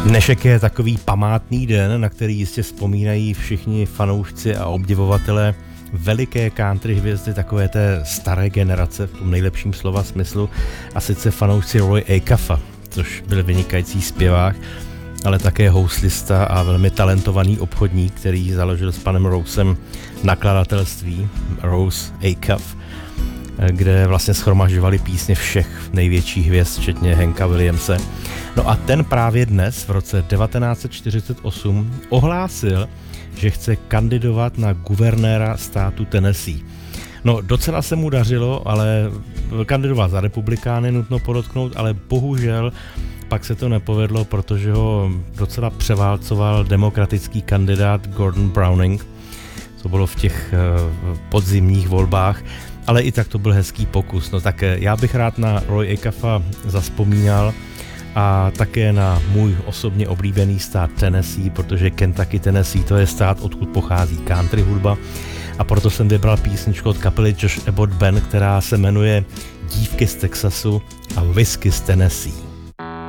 Dnešek je takový památný den, na který jistě vzpomínají všichni fanoušci a obdivovatelé veliké country hvězdy takové té staré generace v tom nejlepším slova smyslu, a sice fanoušci Roy Acuff'a, což byl vynikající zpěvák, ale také houslista a velmi talentovaný obchodník, který založil s panem Rosem nakladatelství Rose Acuff, kde vlastně shromažďovali písně všech největších hvězd, včetně Hanka Williamse. No a ten právě dnes, v roce 1948, ohlásil, že chce kandidovat na guvernéra státu Tennessee. No, docela se mu dařilo, ale kandidoval za republikány, nutno podotknout, ale bohužel pak se to nepovedlo, protože ho docela převálcoval demokratický kandidát Gordon Browning. To bylo v těch podzimních volbách, ale i tak to byl hezký pokus. No tak já bych rád na Roy Acuffa zazpomínal a také na můj osobně oblíbený stát Tennessee, protože Kentucky, Tennessee, to je stát, odkud pochází country hudba, a proto jsem vybral písničku od kapely Josh Abbott Band, která se jmenuje Dívky z Texasu a Whisky z Tennessee.